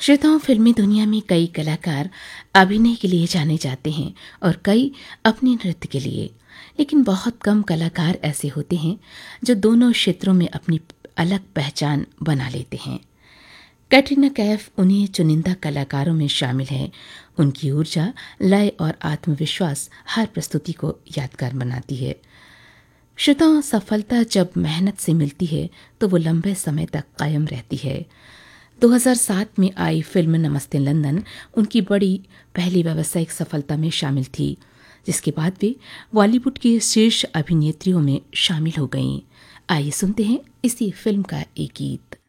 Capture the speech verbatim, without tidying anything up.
श्रोताओं, फिल्मी दुनिया में कई कलाकार अभिनय के लिए जाने जाते हैं और कई अपने नृत्य के लिए, लेकिन बहुत कम कलाकार ऐसे होते हैं जो दोनों क्षेत्रों में अपनी अलग पहचान बना लेते हैं। कैटरीना कैफ उन्हीं चुनिंदा कलाकारों में शामिल है। उनकी ऊर्जा, लय और आत्मविश्वास हर प्रस्तुति को यादगार बनाती है। श्रोताओं, सफलता जब मेहनत से मिलती है तो वो लंबे समय तक कायम रहती है। दो हज़ार सात में आई फिल्म नमस्ते लंदन उनकी बड़ी पहली व्यावसायिक सफलता में शामिल थी, जिसके बाद वे बॉलीवुड की शीर्ष अभिनेत्रियों में शामिल हो गईं। आइए सुनते हैं इसी फिल्म का एक गीत।